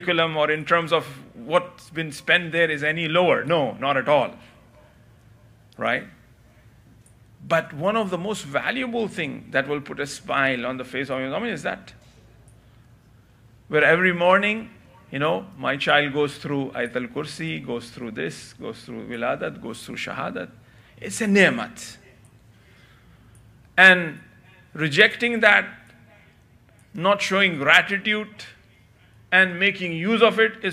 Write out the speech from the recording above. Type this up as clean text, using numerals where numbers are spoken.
curriculum or in terms of what's been spent there is any lower. No, not at all. Right? But one of the most valuable things that will put a smile on the face of your is that where every morning, my child goes through Ayatul Kursi, goes through this, goes through Wiladat, goes through Shahadat. It's a ni'mat. And rejecting that, not showing gratitude and making use of it is